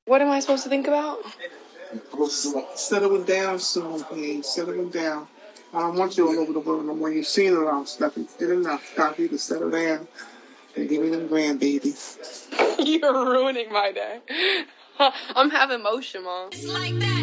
What am I supposed to think about? Settling down soon, please. Settling down. I don't want you all over the world no more. You've seen a lot of stuff. You did enough. Time for you to settle down and give me them grandbabies. You're ruining my day. I'm having motion, Mom. It's like that.